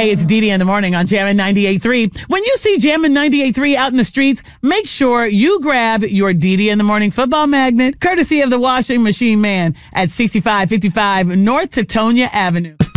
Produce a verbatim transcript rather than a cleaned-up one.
Hey, it's Dee Dee in the morning on Jammin' ninety-eight point three. When you see Jammin' ninety-eight point three out in the streets, make sure you grab your Dee Dee in the morning football magnet, courtesy of the washing machine man at sixty-five fifty-five North Tetonia Avenue.